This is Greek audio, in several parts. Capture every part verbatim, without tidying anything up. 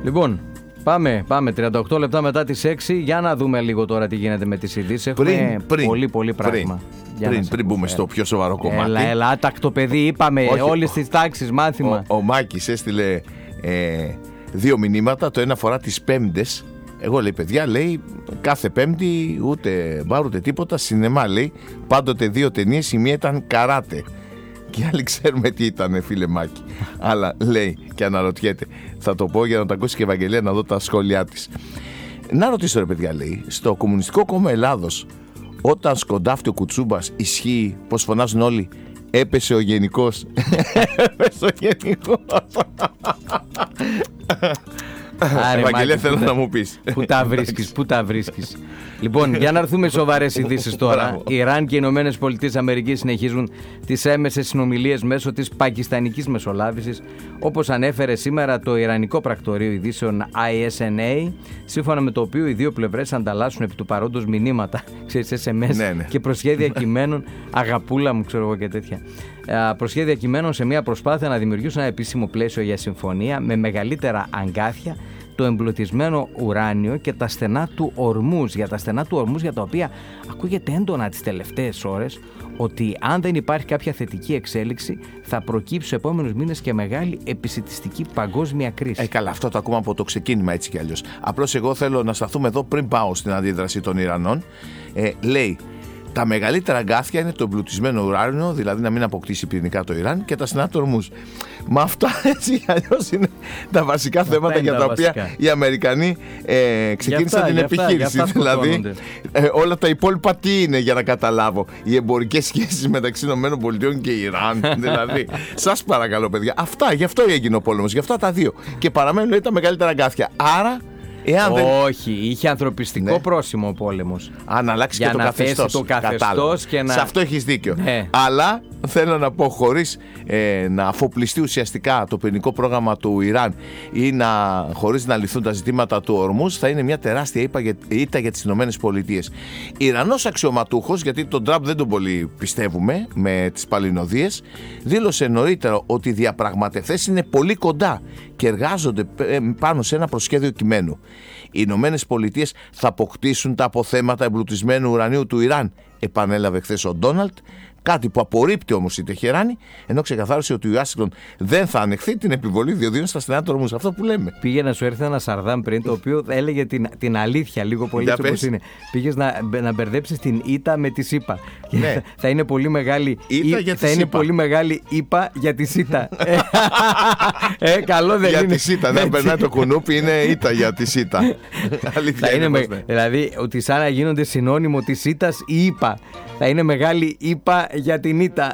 Λοιπόν, πάμε, πάμε τριάντα οκτώ λεπτά μετά τις έξι. Για να δούμε λίγο τώρα τι γίνεται με τις ειδήσεις. Έχουμε πριν, πολύ πολύ πράγμα. Πριν, πριν, πριν μπούμε στο πιο σοβαρό κομμάτι. Έλα, έλα, άτακτο παιδί, είπαμε. Όχι, όλες τις τάξεις, μάθημα. Ο, ο Μάκης έστειλε ε, δύο μηνύματα. Το ένα αφορά τις Πέμπτες. Εγώ, λέει, παιδιά, λέει, κάθε Πέμπτη ούτε μπαρ ούτε τίποτα. Σινεμά, λέει, πάντοτε δύο ταινίες. Η μία ήταν καράτε. Και άλλοι ξέρουμε τι ήταν, φίλε Μάκη. Αλλά λέει και αναρωτιέται. Θα το πω για να το ακούσει και η Ευαγγελία, να δω τα σχόλιά της. Να ρωτήσω, ρε παιδιά, λέει, στο Κομμουνιστικό Κόμμα Ελλάδος, όταν σκοντάφτει ο Κουτσούμπας, ισχύει πως φωνάζουν όλοι έπεσε ο γενικός? Έπεσε ο γενικός. Άρε, Ευαγγελία, Μάκη, θέλω που να τα- μου πεις. Πού τα βρίσκεις, πού τα βρίσκεις. Λοιπόν, για να έρθουμε σοβαρές ειδήσεις τώρα. Μπράβο. Ιράν και οι Ηνωμένες Πολιτείες Αμερικής συνεχίζουν τις έμεσες συνομιλίες μέσω της πακιστανικής μεσολάβησης, όπως ανέφερε σήμερα το Ιρανικό Πρακτορείο Ειδήσεων άι ες εν έι, σύμφωνα με το οποίο οι δύο πλευρές ανταλλάσσουν επί του παρόντος μηνύματα, ξέρεις, ες εμ ες, Ναι, ναι. και προσχέδια κειμένων, αγαπούλα μου, ξέρω εγώ και τέτοια. Α, προσχέδια κειμένων σε μια προσπάθεια να δημιουργήσουν ένα επίσημο πλαίσιο για συμφωνία με μεγαλύτερα αγκάθια, το εμπλουτισμένο ουράνιο και τα στενά του Ορμούζ. Για τα στενά του Ορμούζ, για τα οποία ακούγεται έντονα τις τελευταίες ώρες ότι αν δεν υπάρχει κάποια θετική εξέλιξη, θα προκύψει στους επόμενους μήνες και μεγάλη επισιτιστική παγκόσμια κρίση. Ε, καλά, αυτό το ακούμε από το ξεκίνημα, έτσι κι αλλιώς. Απλώς εγώ θέλω να σταθούμε εδώ πριν πάω στην αντίδραση των Ιρανών. Ε, λέει, τα μεγαλύτερα αγκάθια είναι το εμπλουτισμένο ουράνιο, δηλαδή να μην αποκτήσει πυρηνικά το Ιράν, και τα στενά του Ορμούζ. Μα αυτά, έτσι κι αλλιώς, είναι τα βασικά Αυτά θέματα είναι για τα τα οποία βασικά. οι Αμερικανοί ε, ξεκίνησαν αυτά, την γι' αυτά, επιχείρηση. γι' αυτά Δηλαδή, σκοτώνονται. ε, όλα τα υπόλοιπα τι είναι, για να καταλάβω? Οι εμπορικές σχέσεις μεταξύ ΗΠΑ και Ιράν, δηλαδή. Σας παρακαλώ, παιδιά. Αυτά, γι' αυτό έγινε ο πόλεμος, γι' αυτά τα δύο. Και παραμένουν, λέει, τα μεγαλύτερα αγκάθια. Άρα, εάν δεν. Όχι, είχε ανθρωπιστικό Ναι. πρόσημο ο πόλεμος. Αν αλλάξει Για και το να θέσει καθεστώς. το καθεστώς Κατάλαβα. και να- Σε αυτό έχεις δίκιο. Ναι. Αλλά θέλω να πω, χωρίς ε, να αφοπλιστεί ουσιαστικά το πυρηνικό πρόγραμμα του Ιράν ή να, χωρίς να λυθούν τα ζητήματα του Ορμούζ, θα είναι μια τεράστια ήττα για, ήττα για τις Ηνωμένες Πολιτείες. Ιρανός αξιωματούχος, γιατί τον Τραμπ δεν τον πολύ πιστεύουμε με τις παλινοδίες, δήλωσε νωρίτερα ότι οι διαπραγματευτές είναι πολύ κοντά και εργάζονται ε, πάνω σε ένα προσχέδιο κειμένου. Οι Ηνωμένες Πολιτείες θα αποκτήσουν τα αποθέματα εμπλουτισμένου ουρανίου του Ιράν, επανέλαβε χθες ο Ντόναλντ, κάτι που απορρίπτει όμως η Τεχεράνη, ενώ ξεκαθάρισε ότι η Ουάσιγκτον δεν θα ανεχθεί την επιβολή διοδίων στα στενά του Ορμούζ. Αυτό που λέμε. Πήγε να σου έρθει ένα Σαρδάμ πριν, το οποίο έλεγε την, την αλήθεια λίγο πολύ, Για έτσι όπως πες. είναι. Πήγες να, να μπερδέψεις την ήττα με τη ΣΥΠΑ. Ναι. Θα, θα είναι πολύ μεγάλη Ήττα ή- για τη θα είναι ΣΥΠΑ. πολύ μεγάλη ήττα για τη ΣΥΤΑ. ε, ε, καλό δεν Για είναι. τη ΣΥΤΑ, δεν περνάει το κουνούπι, είναι ήττα για τη ΣΥΤΑ. Αλήθεια Θα είναι είναι με, πως ναι. δηλαδή ότι σαν να γίνονται συνώνυμο της ήττας η ΙΠΑ. Θα είναι μεγάλη ΙΠΑ για την ήττα.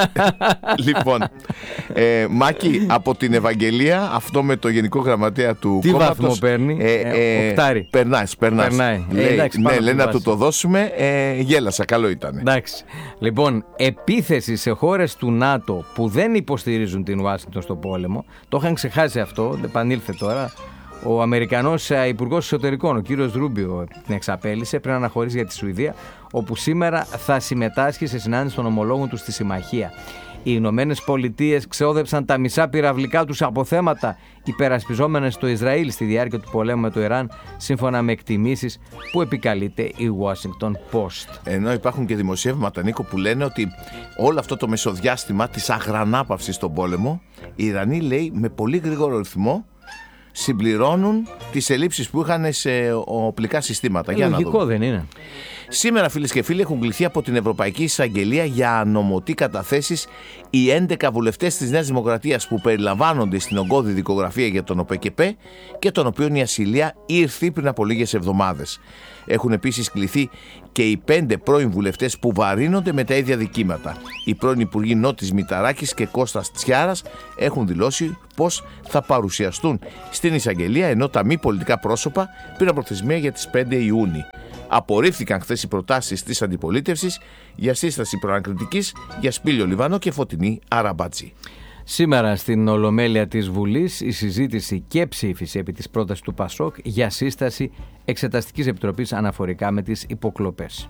Λοιπόν, ε, Μάκη, από την Ευαγγελία, αυτό με το Γενικό Γραμματέα του Τι κόμματος, βαθμό παίρνει? Ε, οκτάρι. Περνάς, περνάς. Περνάει. Ε, Λέει, εντάξει, πάνω ναι, από λέει τη να του βάση. το δώσουμε. Ε, γέλασα, καλό ήταν. Εντάξει. Λοιπόν, επίθεση σε χώρες του ΝΑΤΟ που δεν υποστηρίζουν την Ουάσιγκτον στο πόλεμο, το είχαν ξεχάσει αυτό, επανήλθε τώρα. Ο Αμερικανός Υπουργός Εσωτερικών, ο κύριος Ρούμπιο, την εξαπέλυσε πριν αναχωρήσει για τη Σουηδία, όπου σήμερα θα συμμετάσχει σε συνάντηση των ομολόγων του στη Συμμαχία. Οι Ηνωμένες Πολιτείες ξεόδεψαν τα μισά πυραυλικά τους αποθέματα υπερασπιζόμενες το Ισραήλ στη διάρκεια του πολέμου με το Ιράν, σύμφωνα με εκτιμήσεις που επικαλείται η Washington Post. Ενώ υπάρχουν και δημοσιεύματα, Νίκο, που λένε ότι όλο αυτό το μεσοδιάστημα της αγρανάπαυσης στον πόλεμο, οι Ιρανοί, λέει, με πολύ γρήγορο ρυθμό συμπληρώνουν τις ελλείψεις που είχαν σε οπλικά συστήματα. Ε, Για να λογικό δούμε. δεν είναι? Σήμερα, φίλες και φίλοι, έχουν κληθεί από την Ευρωπαϊκή Εισαγγελία για νομοτή καταθέσεις οι έντεκα βουλευτές της Νέας Δημοκρατίας που περιλαμβάνονται στην ογκώδη δικογραφία για τον ΟΠΕΚΕΠΕ και των οποίων η ασυλία ήρθε πριν από λίγες εβδομάδες. Έχουν επίσης κληθεί και οι πέντε πρώην βουλευτές που βαρύνονται με τα ίδια δικήματα. Οι πρώην Υπουργοί Νότης Μηταράκης και Κώστας Τσιάρας έχουν δηλώσει πως θα παρουσιαστούν στην εισαγγελία, ενώ τα μη πολιτικά πρόσωπα πήραν προθεσμία για τις πέντε Ιούνιου. Απορρίφθηκαν χθες οι προτάσεις της αντιπολίτευσης για σύσταση προανακριτικής για Σπύλιο Λιβάνο και Φωτεινή Αραμπάτζη. Σήμερα στην Ολομέλεια της Βουλής η συζήτηση και ψήφιση επί της πρότασης του ΠΑΣΟΚ για σύσταση Εξεταστικής Επιτροπής αναφορικά με τις υποκλοπές.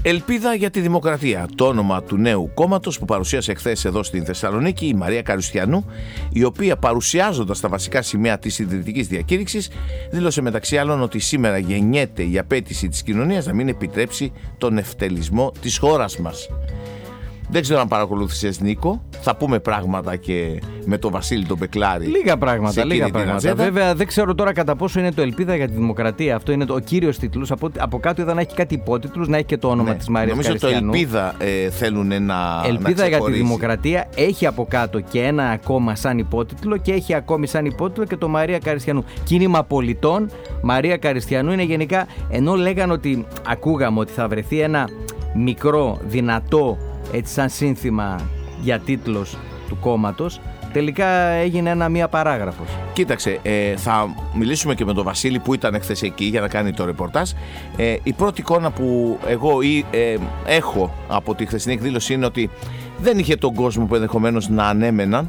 Ελπίδα για τη Δημοκρατία, το όνομα του νέου κόμματος που παρουσίασε χθες εδώ στην Θεσσαλονίκη η Μαρία Καριστιανού, η οποία παρουσιάζοντας τα βασικά σημεία της συντηρητικής διακήρυξης δήλωσε μεταξύ άλλων ότι σήμερα γεννιέται η απέτηση της κοινωνίας να μην επιτρέψει τον ευτελισμό της χώρας μας. Δεν ξέρω αν παρακολούθησες, Νίκο. Θα πούμε πράγματα και με τον Βασίλη τον Μπεκλάρη. Λίγα πράγματα, λίγα πράγματα. Βέβαια, δεν ξέρω τώρα κατά πόσο είναι το Ελπίδα για τη Δημοκρατία. Αυτό είναι το, ο κύριος τίτλος. Από, από κάτω είδα να έχει κάτι υπότιτλους, να έχει και το όνομα ναι, της Μαρίας Καριστιανού. Νομίζω το Ελπίδα ε, θέλουν να. Ελπίδα να για τη Δημοκρατία έχει από κάτω και ένα ακόμα σαν υπότιτλο και έχει ακόμη σαν υπότιτλο και το Μαρία Καριστιανού. Κίνημα πολιτών Μαρία Καριστιανού είναι γενικά. Ενώ λέγανε ότι ακούγαμε ότι θα βρεθεί ένα μικρό, δυνατό. Έτσι σαν σύνθημα για τίτλος του κόμματος, τελικά έγινε ένα μία παράγραφος. Κοίταξε, ε, θα μιλήσουμε και με τον Βασίλη που ήταν χθες εκεί για να κάνει το ρεπορτάζ. Ε, η πρώτη εικόνα που εγώ ε, έχω από τη χθεσινή εκδήλωση είναι ότι δεν είχε τον κόσμο που ενδεχομένως να ανέμεναν.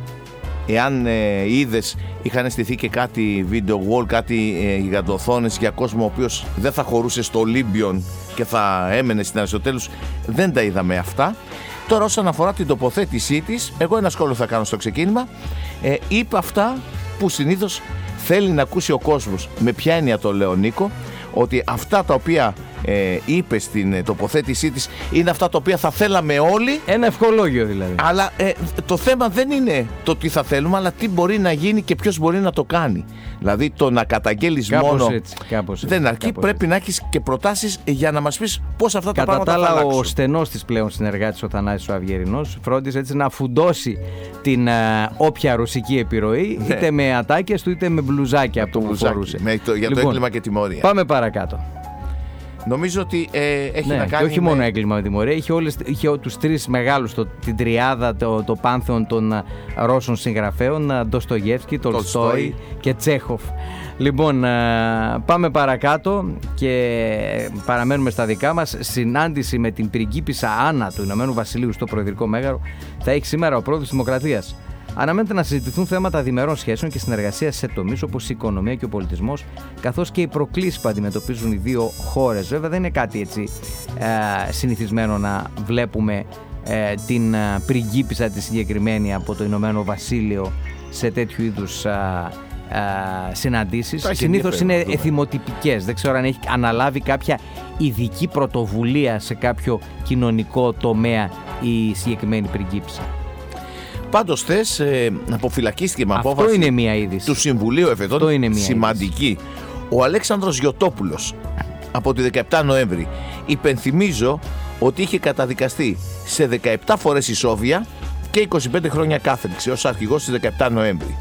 Εάν ε, είδες, είχαν στηθεί και κάτι video wall, κάτι ε, γιγαντοθόνες για κόσμο ο οποίος δεν θα χωρούσε στο Ολύμπιον και θα έμενε στην Αριστοτέλους, δεν τα είδαμε αυτά. Τώρα όσον αφορά την τοποθέτησή της, εγώ ένα σχόλιο θα κάνω στο ξεκίνημα. Ε, είπε αυτά που συνήθως θέλει να ακούσει ο κόσμος. Με ποια έννοια το λέω, Νίκο? Ότι αυτά τα οποία ε, είπε στην τοποθέτησή της είναι αυτά τα οποία θα θέλαμε όλοι. Ένα ευχολόγιο δηλαδή. Αλλά ε, το θέμα δεν είναι το τι θα θέλουμε, αλλά τι μπορεί να γίνει και ποιος μπορεί να το κάνει. Δηλαδή το να καταγγέλεις μόνο έτσι, κάπως δεν αρκεί, κάπως πρέπει έτσι. Να έχεις και προτάσεις για να μας πεις πώς αυτά τα Κατά πράγματα τα θα άλλα, αλλάξουν. ο στενός της πλέον συνεργάτης, ο Θανάσης ο Αυγερινός, φρόντισε έτσι να φουντώσει την uh, όποια ρωσική επιρροή, ναι. είτε με ατάκες του είτε με μπλουζάκια με που μπλουζάκι, φορούσε. Με το, για λοιπόν, το έγκλημα και τιμωρία. Πάμε παρακάτω. Νομίζω ότι ε, έχει ναι, να κάνει. Και όχι με... μόνο έγκλημα με τιμωρία, είχε, όλες, είχε τους τρεις μεγάλους, το, την τριάδα, το, το πάνθεον των uh, Ρώσων συγγραφέων, uh, Ντοστογεύσκι, Τολστόι και Τσέχοφ. Λοιπόν, uh, πάμε παρακάτω και παραμένουμε στα δικά μας. Συνάντηση με την πριγκίπισσα Άννα του Ηνωμένου Βασιλείου στο Προεδρικό Μέγαρο θα έχει σήμερα ο πρόεδρος της Δημοκρατίας. Αναμένεται να συζητηθούν θέματα διμερών σχέσεων και συνεργασίας σε τομείς όπως η οικονομία και ο πολιτισμός, καθώς και οι προκλήσεις που αντιμετωπίζουν οι δύο χώρες. Βέβαια, δεν είναι κάτι έτσι ε, συνηθισμένο να βλέπουμε ε, την ε, πριγκίπισσα τη συγκεκριμένη από το Ηνωμένο Βασίλειο σε τέτοιου είδους ε, ε, συναντήσεις. Συνήθως είναι εθιμοτυπικές. Δεν ξέρω αν έχει αναλάβει κάποια ειδική πρωτοβουλία σε κάποιο κοινωνικό τομέα η συγκεκριμένη πριγκίπισσα. Πάντως θες ε, αποφυλακίστηκε με Αυτό απόφαση είναι μια είδηση του Συμβουλίου Εφετών σημαντική. Είδηση. Ο Αλέξανδρος Γιωτόπουλος από τη δεκαεπτά Νοέμβρη. Υπενθυμίζω ότι είχε καταδικαστεί σε δεκαεπτά φορές ισόβια και είκοσι πέντε χρόνια κάθριξη ως αρχηγός της δεκαεπτά Νοέμβρη.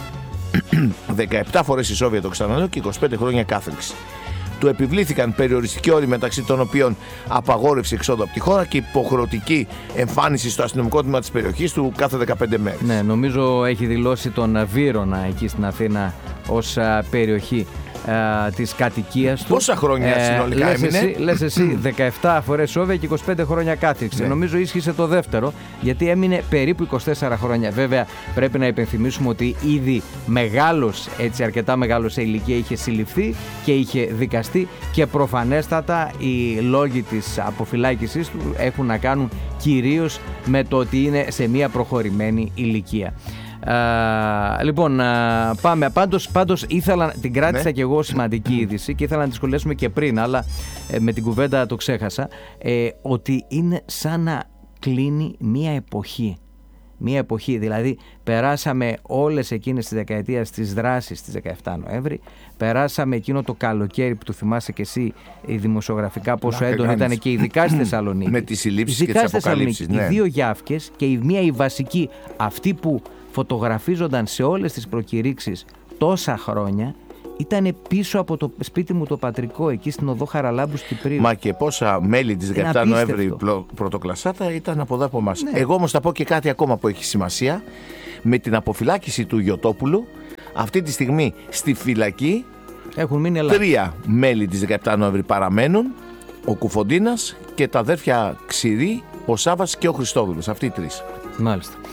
δεκαεπτά φορές ισόβια, το ξαναλέω, και είκοσι πέντε χρόνια κάθριξη. Του επιβλήθηκαν περιοριστικοί όροι, μεταξύ των οποίων απαγόρευση εξόδου από τη χώρα και υποχρεωτική εμφάνιση στο αστυνομικό τμήμα της περιοχής του κάθε δεκαπέντε μέρες. Ναι, νομίζω έχει δηλώσει τον Βύρωνα εκεί στην Αθήνα ως α, περιοχή α, της κατοικίας του. Πόσα χρόνια ε, συνολικά λες έμεινε? Εσύ, λες εσύ δεκαεπτά φορές σόβια και είκοσι πέντε χρόνια κάθριξη. Ναι. Νομίζω ίσχυσε το δεύτερο, γιατί έμεινε περίπου είκοσι τέσσερα χρόνια. Βέβαια, πρέπει να υπενθυμίσουμε ότι ήδη μεγάλος, έτσι αρκετά μεγάλος σε ηλικία, είχε συλληφθεί και είχε δικαστεί και προφανέστατα οι λόγοι της αποφυλάκησής του έχουν να κάνουν κυρίως με το ότι είναι σε μια προχωρημένη ηλικία. Uh, λοιπόν, uh, πάμε. Πάντως, πάντως ήθελα, την κράτησα ναι. και εγώ σημαντική είδηση και ήθελα να τη σχολιάσουμε και πριν, αλλά ε, με την κουβέντα το ξέχασα. Ε, ότι είναι σαν να κλείνει μία εποχή. Μία εποχή, δηλαδή περάσαμε όλες εκείνες τις δεκαετίες της δράσης της δεκαεπτά Νοέμβρη, περάσαμε εκείνο το καλοκαίρι που το θυμάσαι και εσύ δημοσιογραφικά πόσο έντονο ήταν και ειδικά στη Θεσσαλονίκη. Με τις συλλήψεις και τις αποκαλύψεις. Ναι. Οι δύο γιάφκες και η μία η βασική, αυτή που φωτογραφίζονταν σε όλες τις προκηρύξεις τόσα χρόνια, ήταν πίσω από το σπίτι μου το πατρικό, εκεί στην οδό Χαραλάμπους Κυπρίου. Μα και πόσα μέλη της δεκαεπτά Νοέμβρη πρωτοκλασσάτα ήταν από εδώ από εμάς. Ναι. Εγώ όμως θα πω και κάτι ακόμα που έχει σημασία. Με την αποφυλάκηση του Γιωτόπουλου, αυτή τη στιγμή στη φυλακή έχουν μείνει τρία μέλη της δεκαεπτά Νοέμβρη παραμένουν. Ο Κουφοντίνας και τα αδέρφια Ξηρή, ο Σάββας και ο Χριστόδουλος. Αυτοί οι τρεις. Μάλιστα.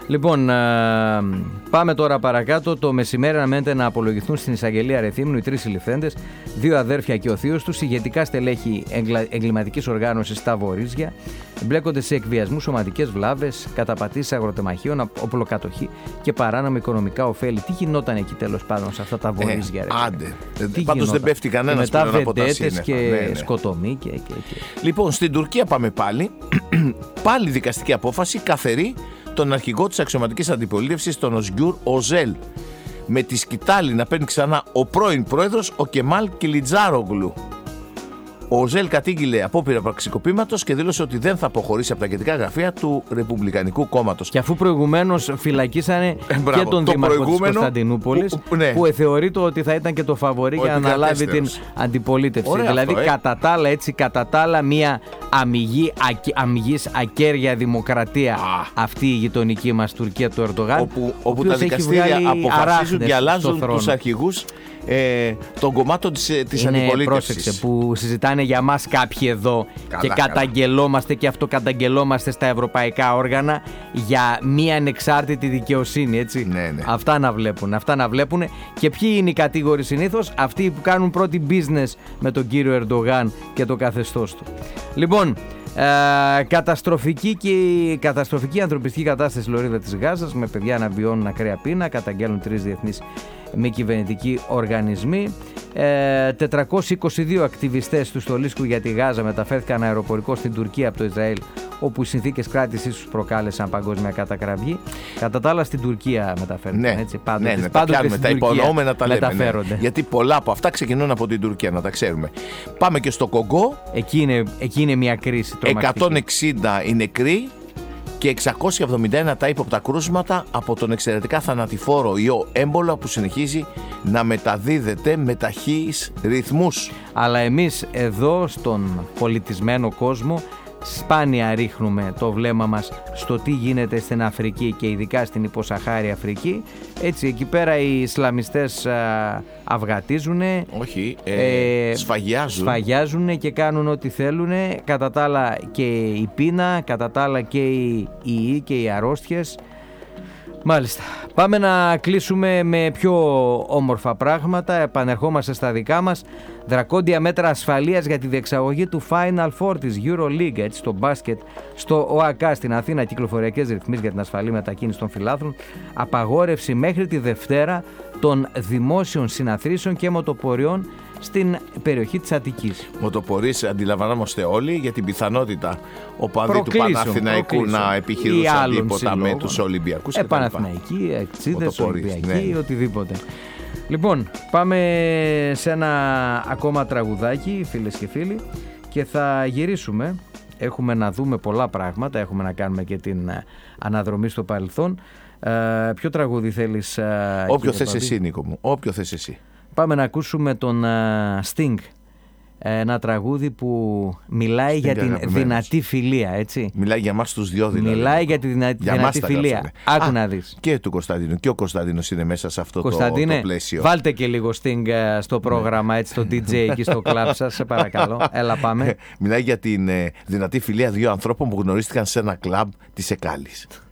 Λοιπόν, α, πάμε τώρα παρακάτω. Το μεσημέρι αναμένεται να απολογηθούν στην εισαγγελία Ρεθύμνου οι τρεις συλληφθέντες, δύο αδέρφια και ο θείος τους, ηγετικά στελέχη εγκληματικής οργάνωσης στα Βορίζια. Εμπλέκονται σε εκβιασμούς, σωματικές βλάβες, καταπατήσεις αγροτεμαχίων, οπλοκατοχή και παράνομα οικονομικά ωφέλη. Τι γινόταν εκεί τέλος πάντων σε αυτά τα Βορίζια? Ε, άντε. Πάντως δεν πέφτει κανένας μετά πλέον από τα σύννεφα. και ναι, ναι. σκοτωμοί και, και, και. Λοιπόν, στην Τουρκία πάμε πάλι. Πάλι δικαστική απόφαση καθερεί τον αρχηγό της αξιωματικής αντιπολίτευσης, τον Οσγκιούρ Οζέλ. Με τη σκητάλη να παίρνει ξανά ο πρώην πρόεδρος, ο Κεμάλ Κιλιτζάρογλου. Ο Οζέλ κατήγγειλε απόπειρα πραξικοπήματος και δήλωσε ότι δεν θα αποχωρήσει από τα κεντρικά γραφεία του Ρεπουμπλικανικού Κόμματος. Και αφού προηγουμένως φυλακίσανε ε, και τον το δήμαρχο της Κωνσταντινούπολης, που, ναι. που εθεωρείται ότι θα ήταν και το φαβορί για να αναλάβει την αντιπολίτευση. Ωραία, δηλαδή, αυτό, ε. κατά τα άλλα, έτσι, κατά τα άλλα, μια αμυγή, αμυγής ακέρια δημοκρατία Α. αυτή η γειτονική μας Τουρκία του Ερντογάν. Όπου, όπου τα δικαστήρια αποφασίζουν και αλλάζουν τους αρχηγούς Ε, των κομμάτων της, της αντιπολίτευσης. Πρόσεξε, που συζητάνε για μας κάποιοι εδώ καλά, και καταγγελόμαστε καλά. Και αυτοκαταγγελόμαστε στα ευρωπαϊκά όργανα για μία ανεξάρτητη δικαιοσύνη, έτσι. Ναι, ναι. Αυτά να βλέπουν, αυτά να βλέπουν. Και ποιοι είναι οι κατήγοροι συνήθως? Αυτοί που κάνουν πρώτη business με τον κύριο Ερντογάν και το καθεστώς του. Λοιπόν, Ε, καταστροφική και καταστροφική ανθρωπιστική κατάσταση στη λωρίδα της Γάζας, με παιδιά να βιώνουν ακραία πείνα, καταγγέλνουν τρεις διεθνείς μη κυβερνητικοί οργανισμοί. Ε, τετρακόσιοι είκοσι δύο ακτιβιστές του Στολίσκου για τη Γάζα μεταφέρθηκαν αεροπορικό στην Τουρκία από το Ισραήλ, όπου οι συνθήκες κράτησης τους προκάλεσαν παγκόσμια κατακραυγή. Κατά τα άλλα στην Τουρκία μεταφέρθηκαν. Ναι, έτσι, πάντοτε, ναι, ναι, πάντοτε τα, στην τα υπονοούμενα τα λέμε. Ναι. Γιατί πολλά από αυτά ξεκινούν από την Τουρκία, να τα ξέρουμε. Πάμε και στο Κογκό. Εκεί είναι, εκεί είναι μια κρίση τρομακτική. εκατόν εξήντα οι νεκροί και εξακόσια εβδομήντα ένα τα ύποπτα κρούσματα από τον εξαιρετικά θανατηφόρο ιό έμπολα που συνεχίζει να μεταδίδεται με ταχύς ρυθμούς. Αλλά εμείς εδώ στον πολιτισμένο κόσμο σπάνια ρίχνουμε το βλέμμα μας στο τι γίνεται στην Αφρική και ειδικά στην υποσαχάρη Αφρική. Έτσι, εκεί πέρα οι Ισλαμιστές α, αυγατίζουνε, όχι, ε, ε, σφαγιάζουν. σφαγιάζουν και κάνουν ό,τι θέλουν. Κατά τα άλλα και η πείνα, κατά τα άλλα και οι ιοί και οι αρρώστιες. Μάλιστα. Πάμε να κλείσουμε με πιο όμορφα πράγματα. Επανερχόμαστε στα δικά μας. Δρακόντια μέτρα ασφαλείας για τη διεξαγωγή του Final Four της EuroLeague, έτσι, στο μπάσκετ, στο ΟΑΚΑ στην Αθήνα. Κυκλοφοριακές ρυθμίσεις για την ασφαλή μετακίνηση των φιλάθλων. Απαγόρευση μέχρι τη Δευτέρα των δημόσιων συναθρήσεων και μοτοποριών στην περιοχή της Αττικής. Μοτοπορείς αντιλαμβανόμαστε όλοι για την πιθανότητα οπαδοί του Παναθηναϊκού να επιχειρούσαν τίποτα με τους Ολυμπιακούς. Ε, Παναθηναϊκοί, εξίδες, Ολυμπιακοί, ναι. Οτιδήποτε. Λοιπόν, πάμε σε ένα ακόμα τραγουδάκι, φίλες και φίλοι, και θα γυρίσουμε. Έχουμε να δούμε πολλά πράγματα, έχουμε να κάνουμε και την αναδρομή στο παρελθόν. Ε, ποιο τραγούδι θέλεις? Όποιο θες εσύ, Νίκο μου, όποιο θες εσύ. Πάμε να ακούσουμε τον uh, Sting, ένα τραγούδι που μιλάει Sting για την δυνατή φιλία, έτσι. Μιλάει για μας τους δυο δηλαδή. Μιλάει για τη δυνα... για δυνατή φιλία. Άκου Α, να δεις. Και του Κωνσταντίνου. Και ο Κωνσταντίνος είναι μέσα σε αυτό το, το πλαίσιο. Βάλτε και λίγο Sting στο πρόγραμμα, έτσι, στο ντι τζέι εκεί στο κλαμπ σας, σε παρακαλώ. Έλα πάμε. Μιλάει για την ε, δυνατή φιλία δύο ανθρώπων που γνωρίστηκαν σε ένα κλαμπ της Εκάλης.